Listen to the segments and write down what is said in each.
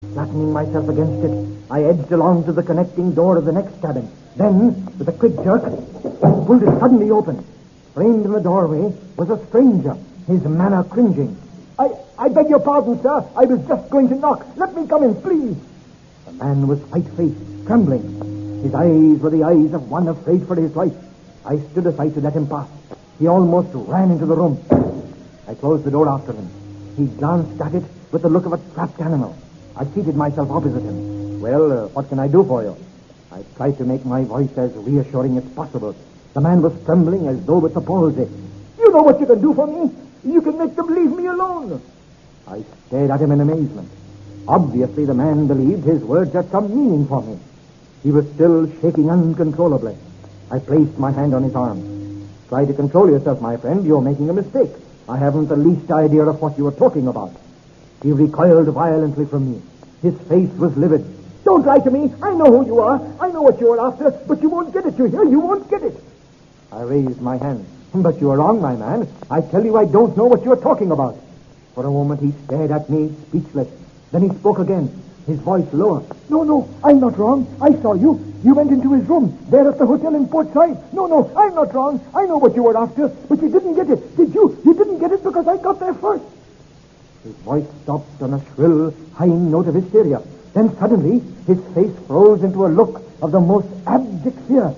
Flattening myself against it, I edged along to the connecting door of the next cabin. Then, with a quick jerk, pulled it suddenly open. Framed in the doorway was a stranger, his manner cringing. I beg your pardon, sir. I was just going to knock. Let me come in, please. The man was white-faced, trembling. His eyes were the eyes of one afraid for his life. I stood aside to let him pass. He almost ran into the room. I closed the door after him. He glanced at it with the look of a trapped animal. I seated myself opposite him. Well, what can I do for you? I tried to make my voice as reassuring as possible. The man was trembling as though with the palsy. You know what you can do for me. You can make them leave me alone. I stared at him in amazement. Obviously, the man believed his words had some meaning for me. He was still shaking uncontrollably. I placed my hand on his arm. Try to control yourself, my friend. You're making a mistake. I haven't the least idea of what you are talking about. He recoiled violently from me. His face was livid. Don't lie to me. I know who you are. I know what you are after, but you won't get it, you hear? You won't get it. I raised my hand. But you are wrong, my man. I tell you I don't know what you are talking about. For a moment he stared at me, speechless. Then he spoke again, his voice lower. No, I'm not wrong. I saw you. You went into his room, there at the hotel in Port Said. No, I'm not wrong. I know what you were after, but you didn't get it. Did you? You didn't get it because I got there first. His voice stopped on a shrill, high note of hysteria. Then suddenly, his face froze into a look of the most abject fear.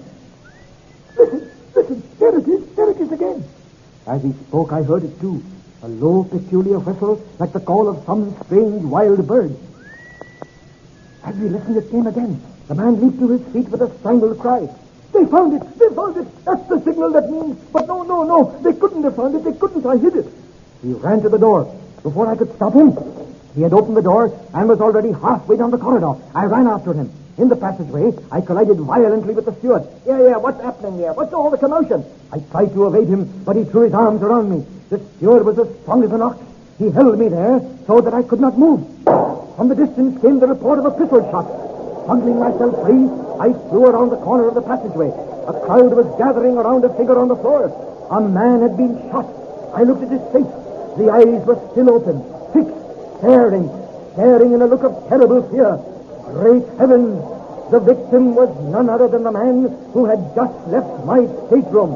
Listen, there it is again. As he spoke, I heard it too. A low, peculiar whistle, like the call of some strange wild bird. As we listened, it came again. The man leaped to his feet with a strangled cry. They found it. That's the signal that means. But no. They couldn't have found it. They couldn't. I hid it. He ran to the door. Before I could stop him, he had opened the door and was already halfway down the corridor. I ran after him. In the passageway, I collided violently with the steward. Yeah, what's happening here? What's all the commotion? I tried to evade him, but he threw his arms around me. The steward was as strong as an ox. He held me there so that I could not move. From the distance came the report of a pistol shot. Struggling myself free, I flew around the corner of the passageway. A crowd was gathering around a figure on the floor. A man had been shot. I looked at his face. The eyes were still open, fixed, staring in a look of terrible fear. Great heavens! The victim was none other than the man who had just left my stateroom.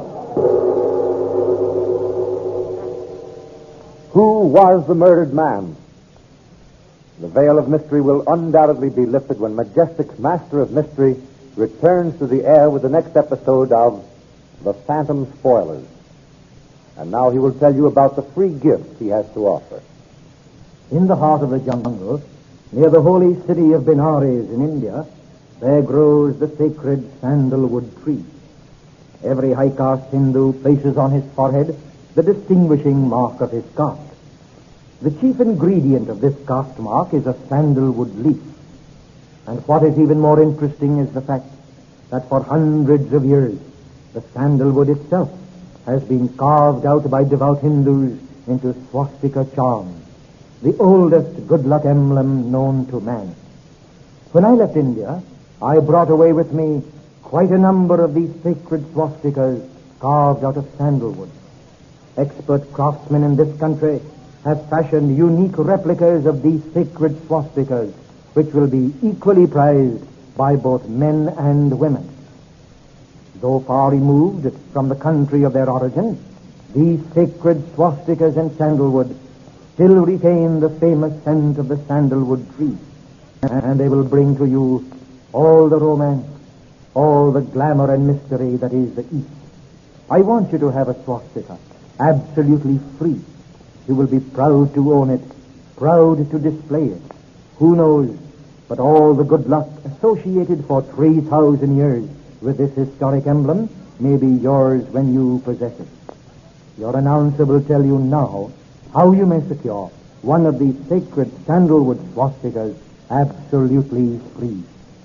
Who was the murdered man? The veil of mystery will undoubtedly be lifted when Majestic's Master of Mystery returns to the air with the next episode of The Phantom Spoilers. And now he will tell you about the free gift he has to offer. In the heart of the jungle, near the holy city of Benares in India, there grows the sacred sandalwood tree. Every high-caste Hindu places on his forehead the distinguishing mark of his caste. The chief ingredient of this caste mark is a sandalwood leaf. And what is even more interesting is the fact that for hundreds of years, the sandalwood itself has been carved out by devout Hindus into swastika charms, the oldest good luck emblem known to man. When I left India, I brought away with me quite a number of these sacred swastikas carved out of sandalwood. Expert craftsmen in this country have fashioned unique replicas of these sacred swastikas, which will be equally prized by both men and women. Though far removed from the country of their origin, these sacred swastikas and sandalwood still retain the famous scent of the sandalwood tree, and they will bring to you all the romance, all the glamour and mystery that is the East. I want you to have a swastika, absolutely free. You will be proud to own it, proud to display it. Who knows, but all the good luck associated for 3,000 years with this historic emblem may be yours when you possess it. Your announcer will tell you now how you may secure one of these sacred sandalwood swastikas absolutely free.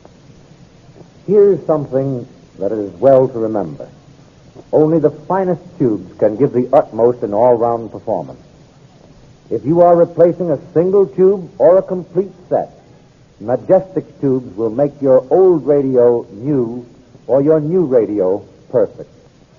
Here's something that is well to remember. Only the finest tubes can give the utmost in all-round performance. If you are replacing a single tube or a complete set, Majestic tubes will make your old radio new or your new radio perfect.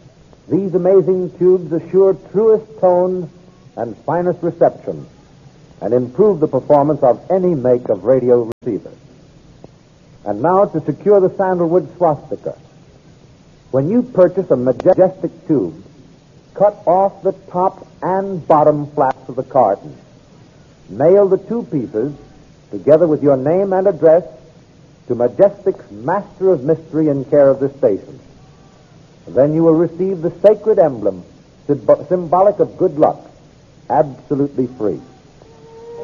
These amazing tubes assure truest tone and finest reception, and improve the performance of any make of radio receiver. And now to secure the sandalwood swastika. When you purchase a Majestic tube, cut off the top and bottom flaps of the carton. Mail the two pieces, together with your name and address, to Majestic's Master of Mystery in care of this station. Then you will receive the sacred emblem, symbolic of good luck, absolutely free.